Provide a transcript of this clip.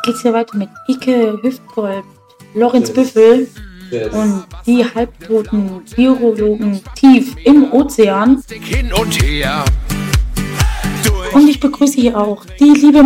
geht's hier weiter mit Ike Hüftgold, Lorenz Büffel und die halbtoten Biologen tief im Ozean. Hin und her. Und ich begrüße hier auch die liebe